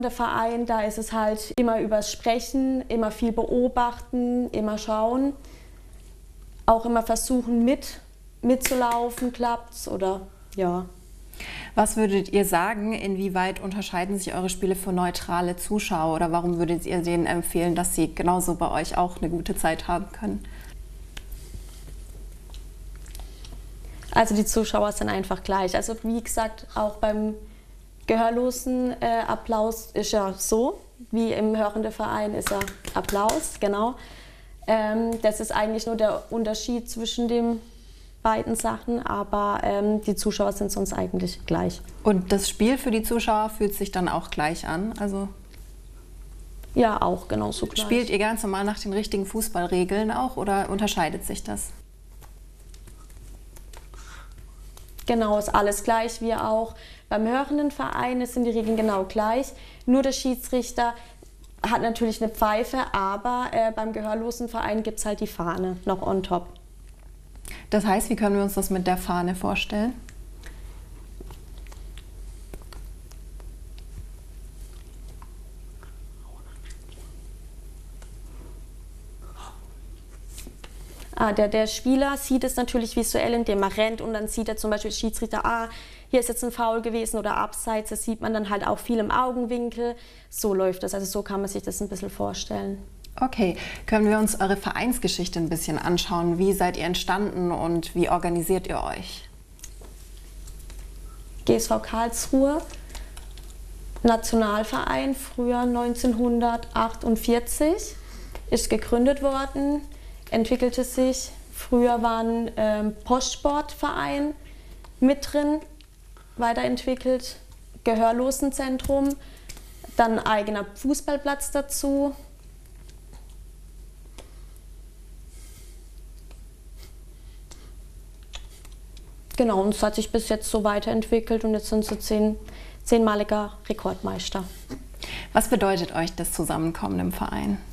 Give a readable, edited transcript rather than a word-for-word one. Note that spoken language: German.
Der Verein, da ist es halt immer übers Sprechen, immer viel beobachten, immer schauen. Auch immer versuchen mitzulaufen, klappt's oder ja. Was würdet ihr sagen, inwieweit unterscheiden sich eure Spiele für neutrale Zuschauer oder warum würdet ihr denen empfehlen, dass sie genauso bei euch auch eine gute Zeit haben können? Also die Zuschauer sind einfach gleich. Also wie gesagt, auch beim gehörlosen Applaus ist ja so, wie im hörenden Verein ist ja Applaus, genau. Das ist eigentlich nur der Unterschied zwischen den beiden Sachen, aber die Zuschauer sind sonst eigentlich gleich. Und das Spiel für die Zuschauer fühlt sich dann auch gleich an? Also ja, auch genauso gleich. Spielt ihr ganz normal nach den richtigen Fußballregeln auch oder unterscheidet sich das? Genau, ist alles gleich, wir auch. Beim hörenden Verein sind die Regeln genau gleich, nur der Schiedsrichter hat natürlich eine Pfeife, aber beim gehörlosen Verein gibt es halt die Fahne noch on top. Das heißt, wie können wir uns das mit der Fahne vorstellen? Der Spieler sieht es natürlich visuell, indem er rennt und dann sieht er zum Beispiel Schiedsrichter, hier ist jetzt ein Foul gewesen oder Abseits, das sieht man dann halt auch viel im Augenwinkel. So läuft das, also so kann man sich das ein bisschen vorstellen. Okay, können wir uns eure Vereinsgeschichte ein bisschen anschauen? Wie seid ihr entstanden und wie organisiert ihr euch? GSV Karlsruhe, Nationalverein, früher 1948, ist gegründet worden, entwickelte sich. Früher war ein Postsportverein mit drin, weiterentwickelt, Gehörlosenzentrum, dann ein eigener Fußballplatz dazu. Genau, und es hat sich bis jetzt so weiterentwickelt und jetzt sind sie zehnmaliger Rekordmeister. Was bedeutet euch das Zusammenkommen im Verein?